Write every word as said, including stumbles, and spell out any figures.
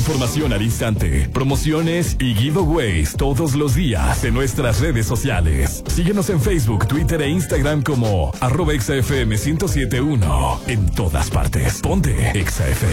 información al instante, promociones y giveaways todos los días en nuestras redes sociales. Síguenos en Facebook, Twitter e Instagram como arroba Exa F M ciento siete punto uno. En todas partes. Ponte Exa F